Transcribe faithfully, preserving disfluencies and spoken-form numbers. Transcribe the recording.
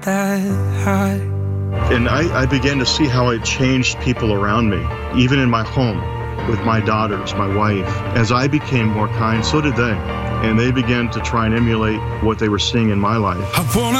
that high. And I, I began to see how it changed people around me, even in my home, with my daughters, my wife. As I became more kind, so did they. And they began to try and emulate what they were seeing in my life. I wanna